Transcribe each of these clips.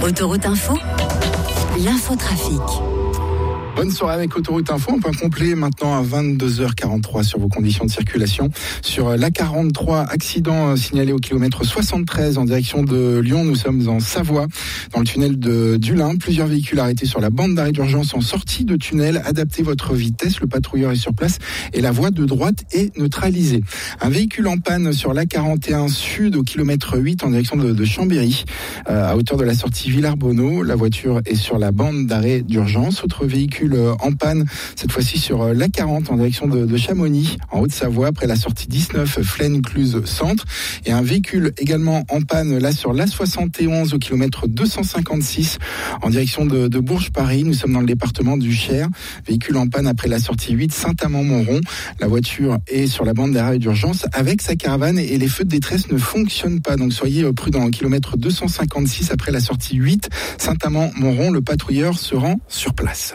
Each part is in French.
Autoroute Info, l'infotrafic. Bonne soirée avec Autoroute Info, un point complet maintenant à 22h43 sur vos conditions de circulation. Sur l'A43, accident signalé au kilomètre 73 en direction de Lyon. Nous sommes en Savoie, dans le tunnel du Lin. Plusieurs véhicules arrêtés sur la bande d'arrêt d'urgence en sortie de tunnel. Adaptez votre vitesse, le patrouilleur est sur place et la voie de droite est neutralisée. Un véhicule en panne sur l'A41 Sud au kilomètre 8 en direction de Chambéry, à hauteur de la sortie Villars-Bonneau. La voiture est sur la bande d'arrêt d'urgence. Autre véhicule en panne, cette fois-ci sur l'A40 en direction de Chamonix, en Haute-Savoie, après la sortie 19 Flaine-Cluse Centre. Et un véhicule également en panne, là sur l'A71 au kilomètre 256 en direction de Bourges-Paris. Nous sommes dans le département du Cher. Véhicule en panne après la sortie 8 Saint-Amand-Montrond. La voiture est sur la bande d'arrêt d'urgence avec sa caravane et les feux de détresse ne fonctionnent pas. Donc soyez prudents. Au kilomètre 256 après la sortie 8 Saint-Amand-Montrond, le patrouilleur se rend sur place.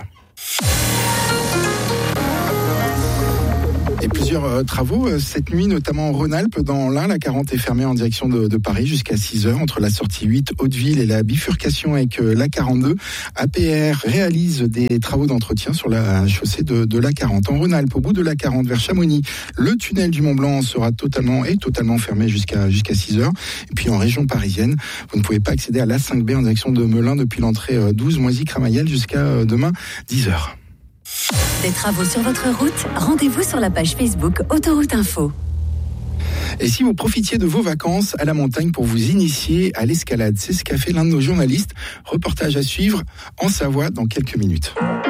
Et plusieurs travaux cette nuit, notamment en Rhône-Alpes, dans l'Ain. La 40 est fermée en direction de Paris jusqu'à 6h, entre la sortie 8 Hauteville et la bifurcation avec la 42. APR réalise des travaux d'entretien sur la chaussée de la 40. En Rhône-Alpes, au bout de la 40 vers Chamonix, le tunnel du Mont-Blanc sera totalement fermé jusqu'à 6h. Et puis en région parisienne, vous ne pouvez pas accéder à l'A5B en direction de Melun depuis l'entrée 12 Moisy-Cramayel jusqu'à demain 10h. Des travaux sur votre route, rendez-vous sur la page Facebook Autoroute Info. Et si vous profitiez de vos vacances à la montagne pour vous initier à l'escalade, c'est ce qu'a fait l'un de nos journalistes. Reportage à suivre en Savoie dans quelques minutes.